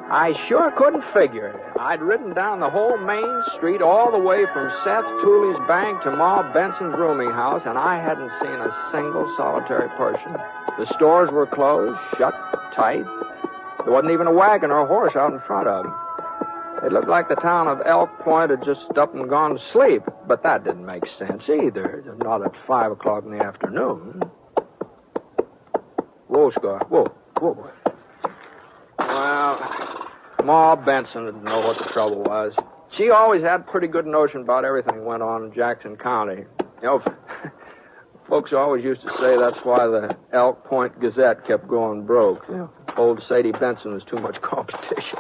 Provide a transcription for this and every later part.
I sure couldn't figure it. I'd ridden down the whole main street all the way from Seth Tooley's bank to Ma Benson's rooming house, and I hadn't seen a single solitary person. The stores were closed, shut tight. There wasn't even a wagon or a horse out in front of them. It looked like the town of Elk Point had just up and gone to sleep, but that didn't make sense either. Not at 5 o'clock in the afternoon. Whoa, Scar. Whoa. Well, Ma Benson didn't know what the trouble was. She always had a pretty good notion about everything that went on in Jackson County. You know, folks always used to say that's why the Elk Point Gazette kept going broke. You know, old Sadie Benson was too much competition.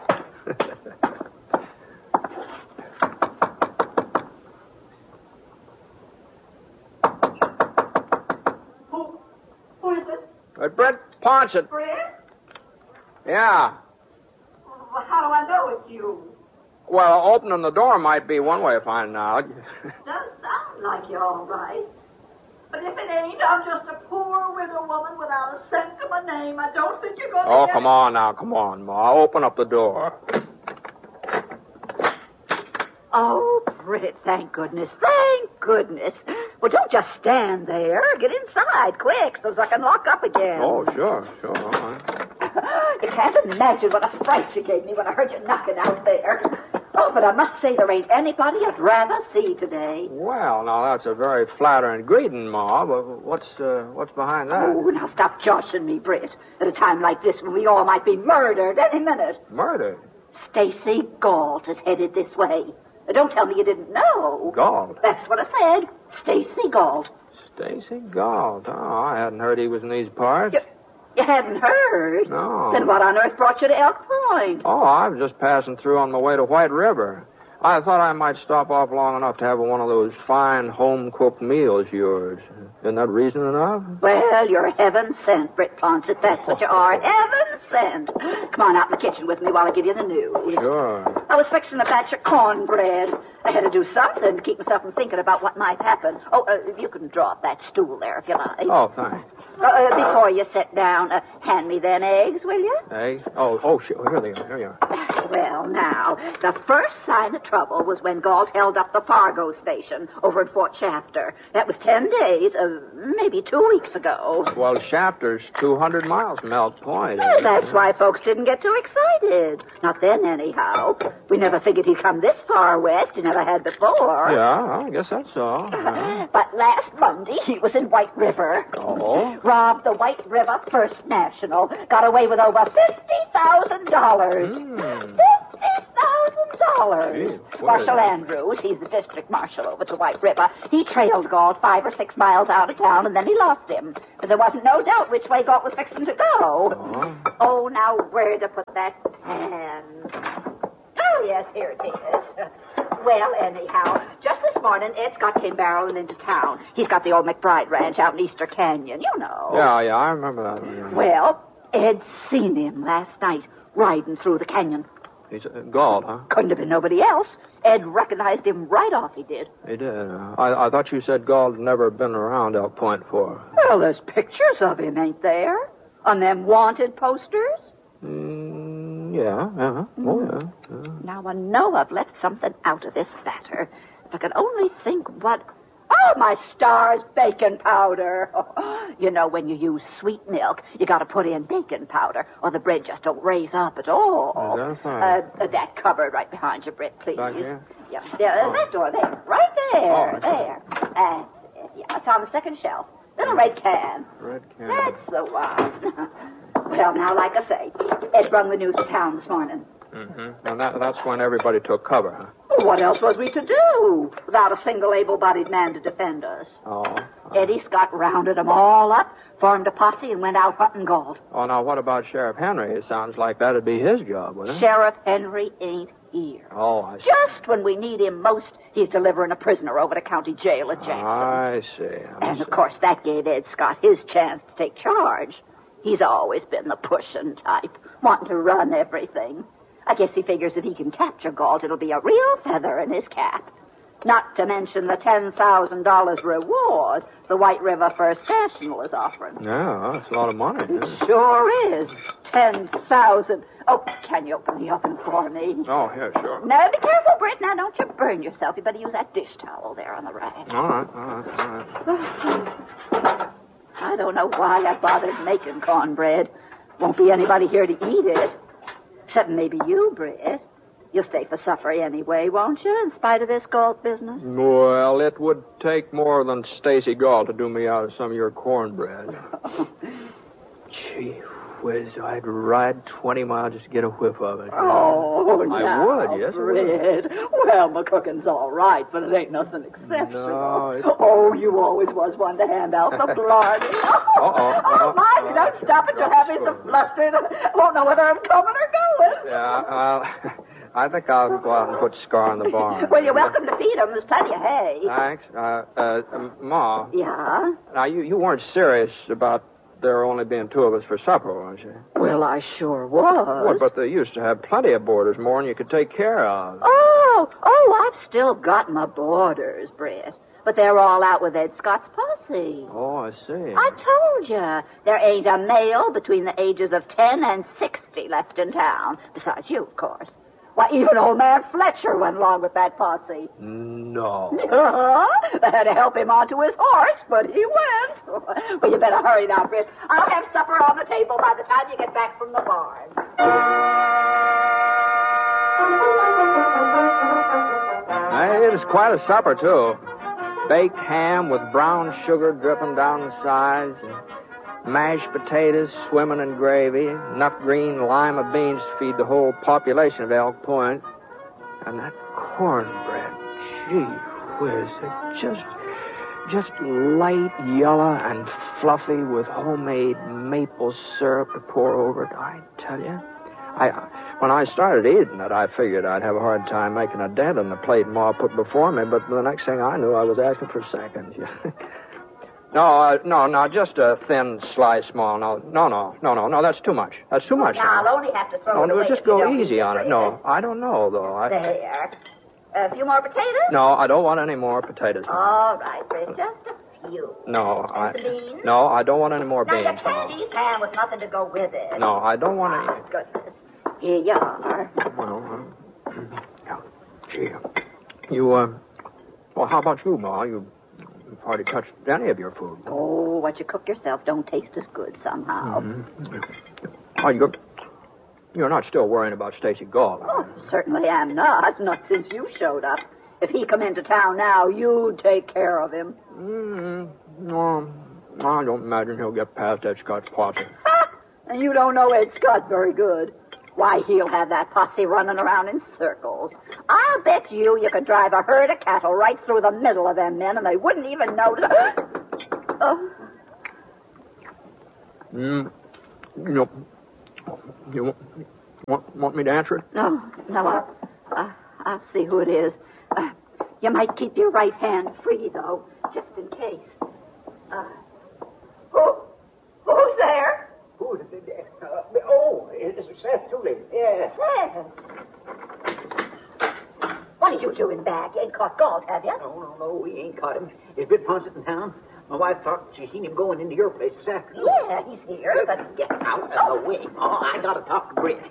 Who is it? Brett Ponset. Brett? Yeah. Well, how do I know it's you? Well, opening the door might be one way of finding out. Does sound like you're all right. But if it ain't, I'm just a poor widow woman without a cent to my name. I don't think you're going to Oh, get come on now. Come on, Ma. Open up the door. Oh, Britt, thank goodness. Thank goodness. Well, don't just stand there. Get inside, quick, so I can lock up again. Oh, sure. All right. You can't imagine what a fright you gave me when I heard you knocking out there. Oh, but I must say there ain't anybody I'd rather see today. Well, now, that's a very flattering greeting, Ma, but what's behind that? Oh, now stop joshing me, Britt. At a time like this when we all might be murdered any minute. Murder? Stacy Galt is headed this way. Don't tell me you didn't know. Galt? That's what I said. Stacy Galt. Stacy Galt. Oh, I hadn't heard he was in these parts. You hadn't heard? No. Then what on earth brought you to Elk Point? Oh, I was just passing through on my way to White River. I thought I might stop off long enough to have one of those fine home-cooked meals of yours. Isn't that reason enough? Well, you're heaven sent, Britt Ponset. That's what you are. Heaven sent. Come on out in the kitchen with me while I give you the news. Sure. I was fixing a batch of cornbread. I had to do something to keep myself from thinking about what might happen. Oh, you can draw up that stool there if you like. Oh, thanks. Before you sit down, hand me them eggs, will you? Eggs? Oh, sure. Here you are. Well, now, the first sign of trouble was when Galt held up the Fargo station over at Fort Shafter. That was 10 days, maybe 2 weeks ago. Well, Shafter's 200 miles from Elk Point. Well, that's why folks didn't get too excited. Not then, anyhow. We never figured he'd come this far west. You never had before. Yeah, I guess that's all. But last Monday, he was in White River. Oh? Robbed the White River First National. Got away with over $50,000. $50,000. Marshal Andrews, he's the district marshal over to White River. He trailed Galt 5 or 6 miles out of town, and then he lost him. But there wasn't no doubt which way Galt was fixing to go. Oh, now where to put that pen? Oh, yes, here it is. Well, anyhow, just this morning, Ed Scott came barreling into town. He's got the old McBride Ranch out in Easter Canyon, you know. Yeah, I remember that. Well, Ed seen him last night riding through the canyon. He's Galt, huh? Couldn't have been nobody else. Ed recognized him right off, he did. He did. I thought you said Galt had never been around Elk Point before. Well, there's pictures of him, ain't there? On them wanted posters? Yeah. Oh, yeah. Now, I know I've left something out of this batter. If I could only think what... Oh, my stars, bacon powder. You know, when you use sweet milk, you got to put in bacon powder, or the bread just don't raise up at all. That cupboard right behind you, Britt, please. Back here? Yeah, that door there. Right there. There. That's it. Yeah, it's on the second shelf. Little red can. Red can. That's the one. Well, now, like I say, Ed brung the news to town this morning. Mm-hmm. And that's when everybody took cover, huh? Well, what else was we to do without a single able-bodied man to defend us? Eddie Scott rounded them all up, formed a posse, and went out hunting Galt. Oh, now, what about Sheriff Henry? It sounds like that'd be his job, wouldn't it? Sheriff Henry ain't here. Oh, I see. Just when we need him most, he's delivering a prisoner over to county jail at Jackson. I see. And, of course, that gave Ed Scott his chance to take charge. He's always been the pushing type, wanting to run everything. I guess he figures if he can capture Galt, it'll be a real feather in his cap. Not to mention the $10,000 reward the White River First National is offering. Yeah, that's a lot of money. It sure is. 10,000. Oh, can you open the oven for me? Oh, yeah, sure. Now, be careful, Britt. Now, don't you burn yourself. You better use that dish towel there on the rack. All right. I don't know why I bothered making cornbread. Won't be anybody here to eat it. Except maybe you, Britt. You'll stay for supper anyway, won't you, in spite of this golf business? Well, it would take more than Stacy Galt to do me out of some of your cornbread. Gee whiz, I'd ride 20 miles just to get a whiff of it. Oh, I would, yes. Britt. Well, my cooking's all right, but it ain't nothing exceptional. No, Oh, you always was one to hand out the blarney. Oh, mind you, don't stop it. You'll have me so flustered. I won't know whether I'm coming or going. Yeah, I think I'll go out and put Scar in the barn. Well, you're welcome to feed him. There's plenty of hay. Thanks. Ma. Yeah? Now, you weren't serious about there only being two of us for supper, weren't you? Well, I sure was. Well, but they used to have plenty of boarders, more than you could take care of. Oh, I've still got my boarders, Britt. But they're all out with Ed Scott's posse. Oh, I see. I told you. There ain't a male between the ages of 10 and 60 left in town. Besides you, of course. Why, even old man Fletcher went along with that posse. No. They had to help him onto his horse, but he went. Well, you better hurry now, Britt. I'll have supper on the table by the time you get back from the barn. Hey, it was quite a supper, too. Baked ham with brown sugar dripping down the sides, and mashed potatoes swimming in gravy, enough green lima beans to feed the whole population of Elk Point. And that cornbread, gee whiz, it just light yellow and fluffy with homemade maple syrup to pour over it, I tell you. When I started eating it, I figured I'd have a hard time making a dent in the plate Ma put before me, but the next thing I knew, I was asking for seconds. No, just a thin slice, Ma. No, that's too much. That's too much. Now, I'll only have to throw it away. Just go easy on it. No, I don't know, though. There. A few more potatoes? No, I don't want any more potatoes. All right, Britt, just a few. No, the beans? No, I don't want any more now, beans. Now, you can't eat ham with nothing to go with it. No, I don't want any. Goodness. Here you are. Gee, well, how about you, Ma? You've hardly touched any of your food. Oh, what you cook yourself don't taste as good somehow. Mm-hmm. Oh, you're not still worrying about Stacy Galt? Oh, certainly am not since you showed up. If he come into town now, you'd take care of him. No, I don't imagine he'll get past Ed Scott's posse. And you don't know Ed Scott very good. Why, he'll have that posse running around in circles. I'll bet you could drive a herd of cattle right through the middle of them men, and they wouldn't even notice. You want me to answer it? No, I'll see who it is. You might keep your right hand free, though, just in case. Who's there? Who's there? It's Seth Tooley. Yes. Seth. What are you doing back? You ain't caught Galt, have you? No, we ain't caught him. Is Britt Ponset in town? My wife thought she seen him going into your place this afternoon. Yeah, he's here, but... Get out of the way. Oh, I gotta talk to Britt.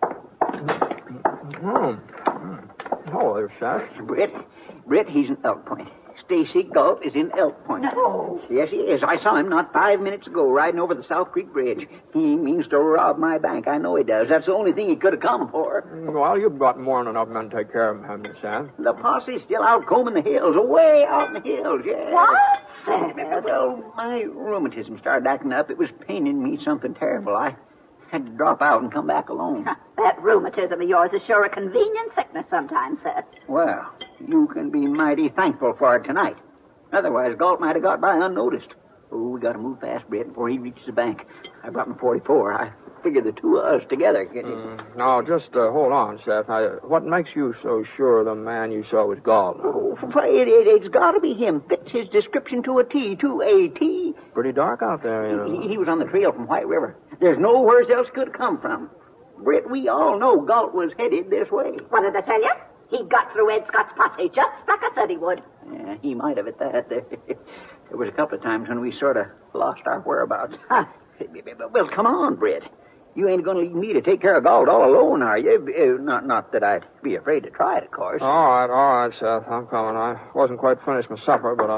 Hello there, Seth. Britt, he's in Elk Point. Stacy Galt is in Elk Point. No. Yes, he is. I saw him not 5 minutes ago riding over the South Creek Bridge. He means to rob my bank. I know he does. That's the only thing he could have come for. Well, you've got more than enough men to take care of him, haven't you, Sam? The posse's still out combing the hills, away out in the hills, yeah. What? Well, my rheumatism started acting up. It was paining me something terrible. I had to drop out and come back alone. That rheumatism of yours is sure a convenient sickness sometimes, Seth. Well, you can be mighty thankful for it tonight. Otherwise, Galt might have got by unnoticed. Oh, we got to move fast, Britt, before he reaches the bank. I brought my 44. I figured the two of us together could... Now, just hold on, Seth. What makes you so sure the man you saw was Galt? Oh, it's got to be him. Fits his description to a T, to a T. Pretty dark out there, you know. He was on the trail from White River. There's nowhere else could have come from. Britt, we all know Galt was headed this way. What did I tell you? He got through Ed Scott's posse just like I said he would. Yeah, he might have at that. There was a couple of times when we sort of lost our whereabouts. Well, come on, Britt. You ain't going to leave me to take care of Galt all alone, are you? Not that I'd be afraid to try it, of course. All right, Seth. I'm coming. I wasn't quite finished my supper, but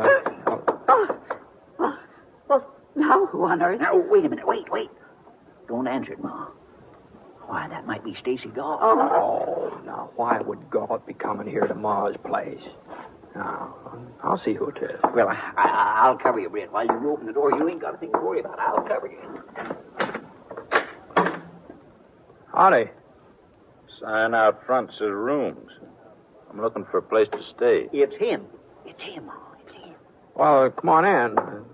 Well, now who on earth? Now, wait a minute. Wait. Don't answer it, Ma. Why, that might be Stacy Galt. Oh, now, why would Galt be coming here to Ma's place? Now, I'll see who it is. Well, I'll cover you, Brett. While you open the door, you ain't got a thing to worry about. I'll cover you. Howdy. Sign out front says rooms. I'm looking for a place to stay. It's him, Ma. It's him. Well, come on in.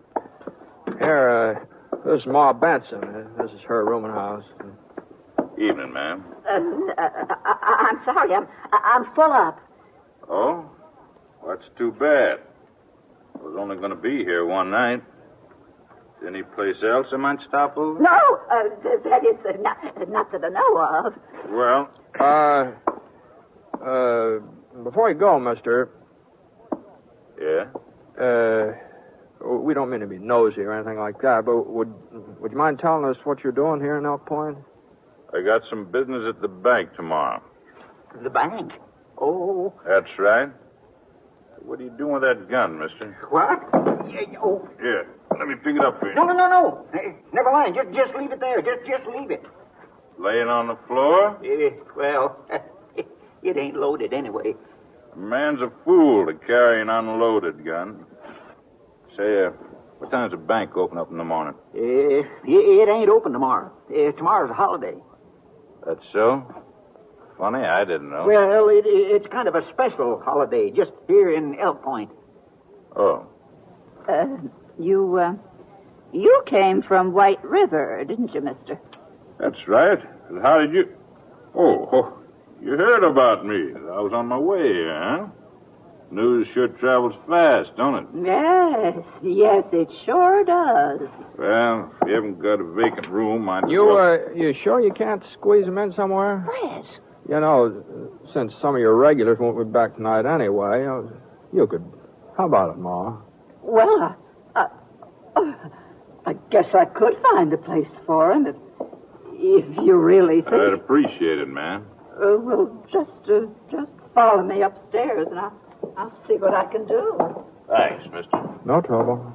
Here, this is Ma Benson. This is her rooming house. Evening, ma'am. I'm sorry. I'm full up. Oh? Well, that's too bad. I was only going to be here one night. Any place else I might stop over? No, that is not that I know of. Well, Before you go, mister, yeah? we don't mean to be nosy or anything like that, but would you mind telling us what you're doing here in Elk Point? I got some business at the bank tomorrow. The bank? Oh. That's right. What are you doing with that gun, mister? What? Oh. Here, let me pick it up for you. No. Hey, never mind. Just leave it there. Just leave it. Laying on the floor? Well, it ain't loaded anyway. A man's a fool to carry an unloaded gun. Say, what time's the bank open up in the morning? It ain't open tomorrow. Tomorrow's a holiday. That's so? Funny, I didn't know. Well, it's kind of a special holiday just here in Elk Point. Oh. You came from White River, didn't you, mister? That's right. How did you... Oh, you heard about me. I was on my way here, huh? News sure travels fast, don't it? Yes, it sure does. Well, if you haven't got a vacant room, I'd... You sure you can't squeeze them in somewhere? Yes. You know, since some of your regulars won't be back tonight anyway, you could... How about it, Ma? Well, I guess I could find a place for him if you really think... I'd appreciate it, man. Well, just follow me upstairs, and I'll see what I can do. Thanks, mister. No trouble.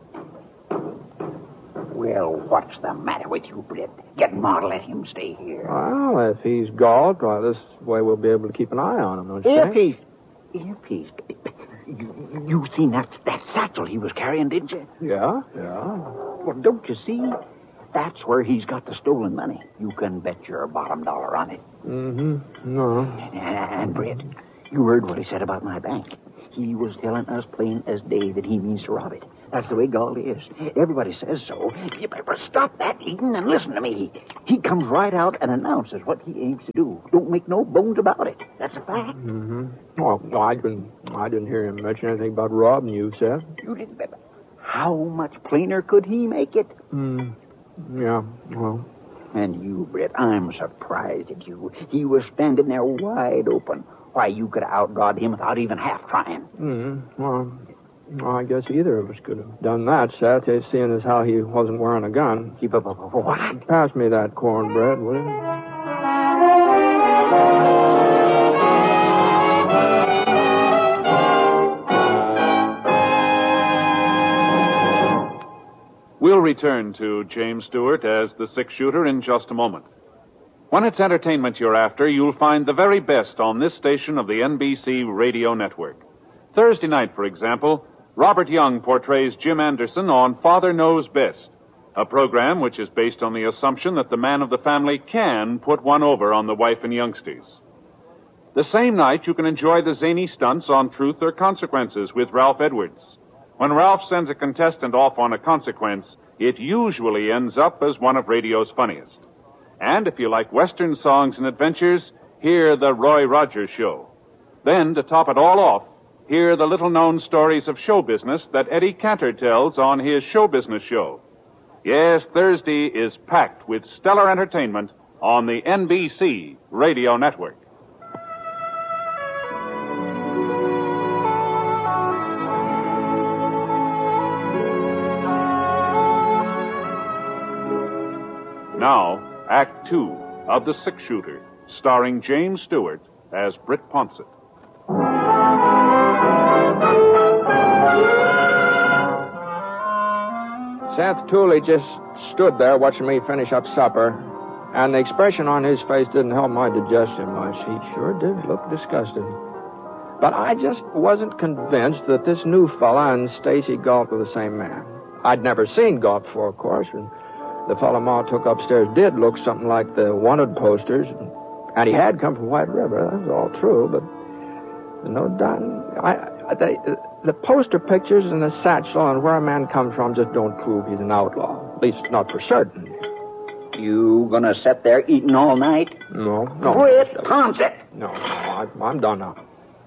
Well, what's the matter with you, Britt? Get Ma to let him stay here. Well, if he's Galt, well, this way we'll be able to keep an eye on him, don't you think? If he's... You seen that satchel he was carrying, didn't you? Yeah. Well, don't you see? That's where he's got the stolen money. You can bet your bottom dollar on it. Mm-hmm. No. And, Britt, you heard what he said about my bank. He was telling us plain as day that he means to rob it. That's the way Galt is. Everybody says so. You better stop that, Eden, and listen to me. He comes right out and announces what he aims to do. Don't make no bones about it. That's a fact. Mm-hmm. Well, I didn't hear him mention anything about robbing you, Seth. You didn't. How much plainer could he make it? Yeah, well. And you, Britt, I'm surprised at you. He was standing there wide open. Why, you could have outdrawed him without even half trying. Well, I guess either of us could have done that, Seth, seeing as how he wasn't wearing a gun. What? Pass me that cornbread, will you? We'll return to James Stewart as the six-shooter in just a moment. When it's entertainment you're after, you'll find the very best on this station of the NBC radio network. Thursday night, for example, Robert Young portrays Jim Anderson on Father Knows Best, a program which is based on the assumption that the man of the family can put one over on the wife and youngsters. The same night, you can enjoy the zany stunts on Truth or Consequences with Ralph Edwards. When Ralph sends a contestant off on a consequence, it usually ends up as one of radio's funniest. And if you like Western songs and adventures, hear The Roy Rogers Show. Then, to top it all off, hear the little-known stories of show business that Eddie Cantor tells on his Show Business Show. Yes, Thursday is packed with stellar entertainment on the NBC Radio Network. Now, Act 2 of The Six-Shooter, starring James Stewart as Britt Ponsett. Seth Tooley just stood there watching me finish up supper, and the expression on his face didn't help my digestion much. He sure did look disgusted. But I just wasn't convinced that this new fella and Stacy Galt were the same man. I'd never seen Galt before, of course, and the fella Ma took upstairs did look something like the wanted posters, and he had come from White River. That was all true, but no doubt, the poster pictures and the satchel and where a man comes from just don't prove he's an outlaw. At least not for certain. You gonna sit there eating all night? No. Britt Ponsett! No, I'm done now.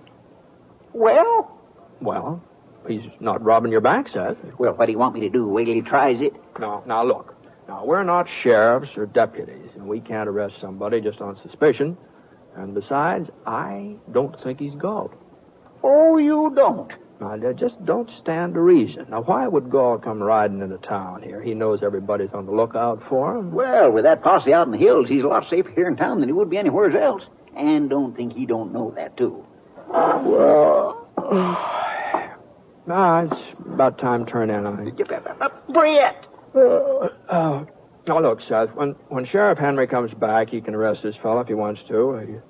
Well, he's not robbing your bank, Seth. Well, what do you want me to do? Wait till he tries it? No, now look. Now, we're not sheriffs or deputies, and we can't arrest somebody just on suspicion. And besides, I don't think he's Galt. Oh, you don't? Now, they just don't stand to reason. Now, why would Galt come riding into town here? He knows everybody's on the lookout for him. Well, with that posse out in the hills, he's a lot safer here in town than he would be anywhere else. And don't think he don't know that, too. Well, it's about time to turn in. Britt! Now, look, Seth, when Sheriff Henry comes back, he can arrest this fellow if he wants to.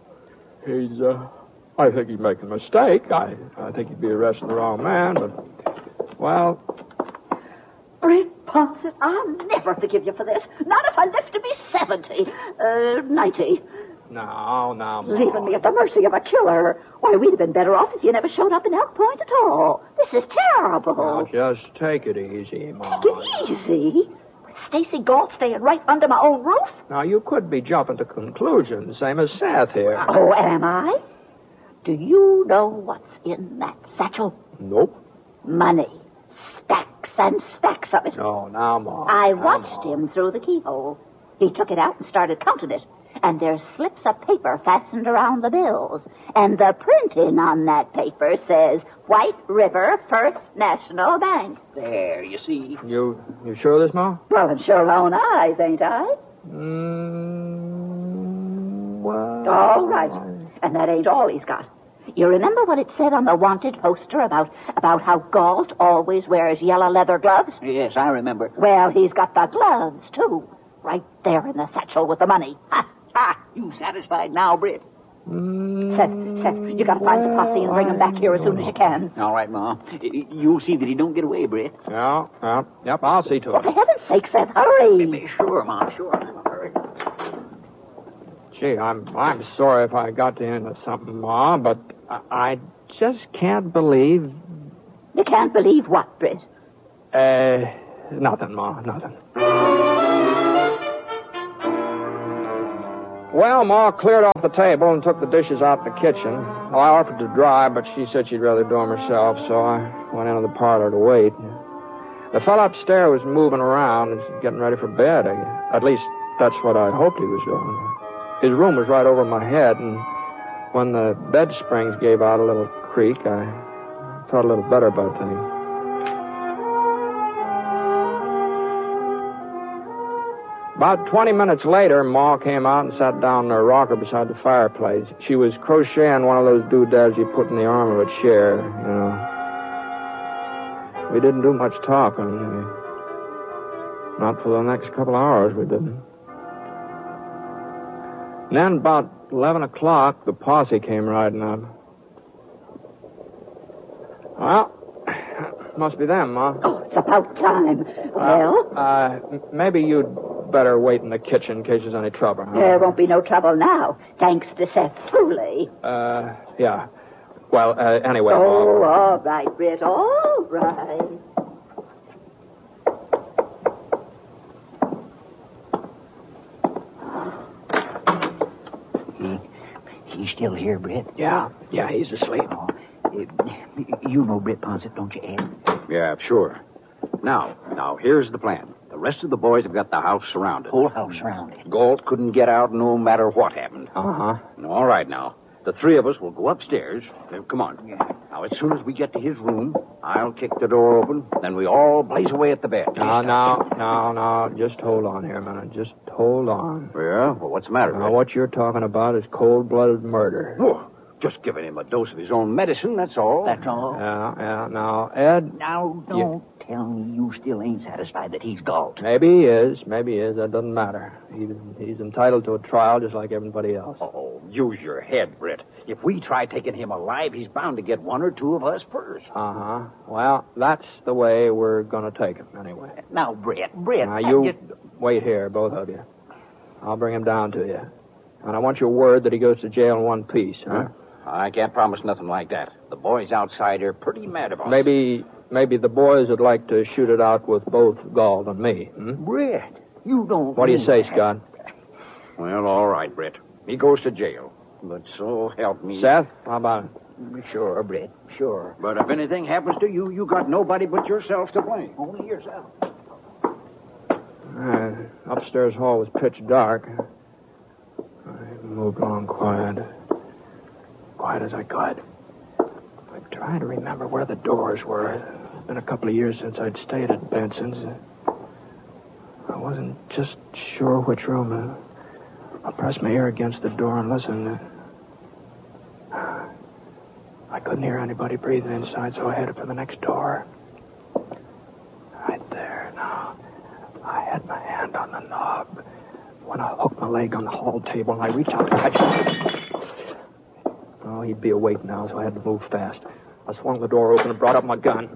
I think he's making a mistake. I think he'd be arresting the wrong man, but, well... Britt Ponsett, I'll never forgive you for this. Not if I live to be 70. 90. No, Ma. Leaving me at the mercy of a killer. Why, we'd have been better off if you never showed up in Elk Point at all. This is terrible. Now, just take it easy, Ma. Take it easy? With Stacy Galt staying right under my own roof? Now, you could be jumping to conclusions, same as Seth here. Oh, am I? Do you know what's in that satchel? Nope. Money. Stacks and stacks of it. No, now, Ma. I watched him through the keyhole. He took it out and started counting it. And there's slips of paper fastened around the bills. And the printing on that paper says White River First National Bank. There, you see. You sure of this, Ma? Well, in sure own eyes, ain't I? Well... All right. And that ain't all he's got. You remember what it said on the wanted poster about how Galt always wears yellow leather gloves? Yes, I remember. Well, he's got the gloves, too. Right there in the satchel with the money. Ha! Ha! You satisfied now, Britt? Seth, you gotta find the posse and bring him back here as soon as you can. All right, Ma. You'll see that he don't get away, Britt. Yeah, yep, I'll see to For it. heaven's sake, Seth, hurry. Sure, Ma, sure. Hurry. Gee, I'm sorry if I got into something, Ma, but I just can't believe... You can't believe what, Britt? Nothing, Ma, nothing. Well, Ma cleared off the table and took the dishes out in the kitchen. Well, I offered to dry, but she said she'd rather do them herself, so I went into the parlor to wait. The fellow upstairs was moving around and getting ready for bed. At least, that's what I hoped he was doing. His room was right over my head, and when the bed springs gave out a little creak, I felt a little better about things. About 20 minutes later, Ma came out and sat down in her rocker beside the fireplace. She was crocheting one of those doodads you put in the arm of a chair, you know. We didn't do much talking. Not for the next couple of hours, we didn't. And then about 11 o'clock, the posse came riding up. Well, must be them, Ma. Oh, it's about time. Well? Maybe you'd better wait in the kitchen in case there's any trouble, huh? There won't be no trouble now, thanks to Seth Tooley. Yeah. Well, anyway... Oh, all right, Britt, all right. He's still here, Britt? Yeah, he's asleep. Oh, you know Britt Ponsett, don't you, Ed? Yeah, sure. Now, here's the plan. The rest of the boys have got the house surrounded. Whole house surrounded. Galt couldn't get out no matter what happened. Uh-huh. All right, now. The three of us will go upstairs. Come on. Yeah. Now, as soon as we get to his room, I'll kick the door open. Then we all blaze away at the bed. Now. Just hold on here a minute. Just hold on. Yeah? Well, what's the matter, Now, Red? what you're talking about is cold-blooded murder. Oh, just giving him a dose of his own medicine, that's all. That's all? Yeah. Now, Ed... Now, don't tell me you still ain't satisfied that he's Galt. Maybe he is. That doesn't matter. He's entitled to a trial just like everybody else. Oh, use your head, Britt. If we try taking him alive, he's bound to get one or two of us first. Uh-huh. Well, that's the way we're going to take him, anyway. Now, Brett. Now, you wait here, both of you. I'll bring him down to you. And I want your word that he goes to jail in one piece, huh? I can't promise nothing like that. The boys outside are pretty mad about it. Maybe the boys would like to shoot it out with both Galt and me. Brett, you don't... What do you say, Scott? Well, all right, Britt. He goes to jail. But so help me. Seth, how about it? Sure, Brett, sure. But if anything happens to you, you got nobody but yourself to blame. Only yourself. Upstairs hall was pitch dark. I moved along quiet as I could. I'm trying to remember where the doors were. It's been a couple of years since I'd stayed at Benson's. I wasn't just sure which room. I pressed my ear against the door and listened. I couldn't hear anybody breathing inside, so I headed for the next door. Right there now. I had my hand on the knob when I hooked my leg on the hall table and I reached out to catch him. Oh, he'd be awake now, so I had to move fast. I swung the door open and brought up my gun.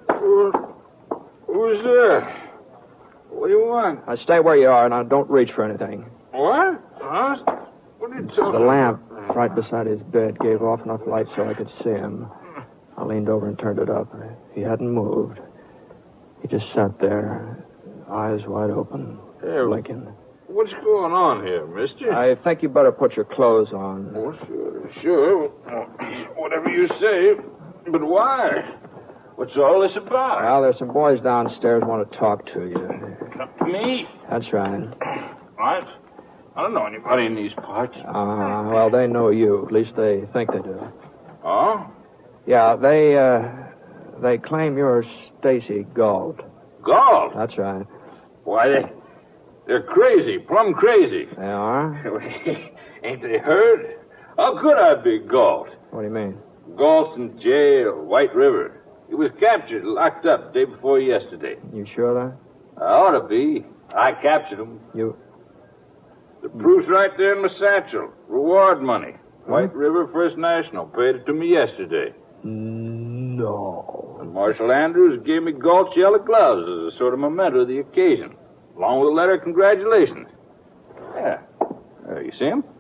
Who's there? What do you want? Stay where you are, and don't reach for anything. What? Huh? What are you talking The lamp right beside his bed gave off enough light so I could see him. I leaned over and turned it up. He hadn't moved. He just sat there, eyes wide open, blinking. What's going on here, mister? I think you better put your clothes on. Oh, sure. Whatever you say. But why? What's all this about? Well, there's some boys downstairs want to talk to you. Me? That's right. What? I don't know anybody in these parts. Well, they know you. At least they think they do. Oh? Yeah, they claim you're Stacy Galt. Galt? That's right. Why, they're crazy, plumb crazy. They are? Ain't they heard? How could I be Galt? What do you mean? Galt's in jail, White River. He was captured, locked up the day before yesterday. You sure of that? I ought to be. I captured him. You... The proof's right there in my satchel. Reward money. White River First National paid it to me yesterday. No. And Marshal Andrews gave me Galt's yellow gloves as a sort of memento of the occasion, along with a letter of congratulations. Yeah. You see him?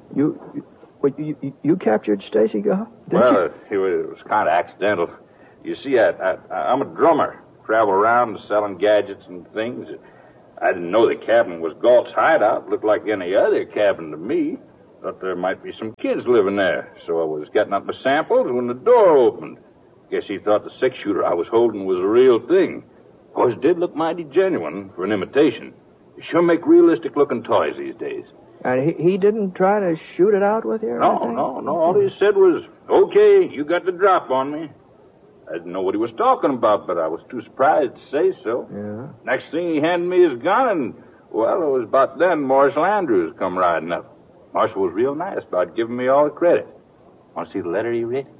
You captured Stacy Galt? Well, it was kind of accidental. You see, I'm a drummer. Travel around selling gadgets and things. I didn't know the cabin was Galt's hideout. Looked like any other cabin to me. Thought there might be some kids living there. So I was getting up my samples when the door opened. Guess he thought the six-shooter I was holding was a real thing. Of course, it did look mighty genuine for an imitation. You sure make realistic-looking toys these days. And he didn't try to shoot it out with you? No. All he said was, okay, you got the drop on me. I didn't know what he was talking about, but I was too surprised to say so. Yeah. Next thing, he handed me his gun, and, well, it was about then Marshal Andrews come riding up. Marshal was real nice about giving me all the credit. Want to see the letter he wrote?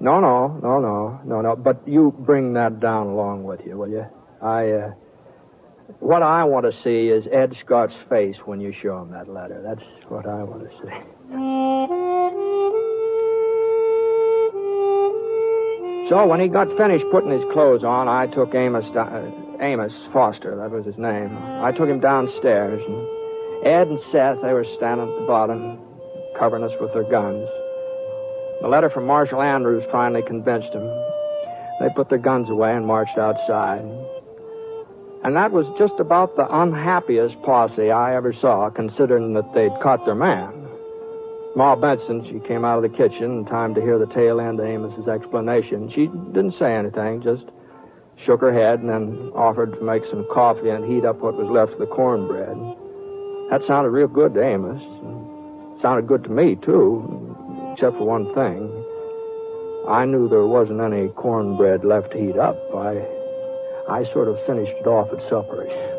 No. But you bring that down along with you, will you? What I want to see is Ed Scott's face when you show him that letter. That's what I want to see. So when he got finished putting his clothes on, I took Amos Foster, that was his name. I took him downstairs, and Ed and Seth, they were standing at the bottom, covering us with their guns. The letter from Marshal Andrews finally convinced them. They put their guns away and marched outside. And that was just about the unhappiest posse I ever saw, considering that they'd caught their man. Ma Benson, she came out of the kitchen in time to hear the tail end of Amos's explanation. She didn't say anything, just shook her head and then offered to make some coffee and heat up what was left of the cornbread. That sounded real good to Amos. Sounded good to me, too, except for one thing. I knew there wasn't any cornbread left to heat up. I sort of finished it off at supper.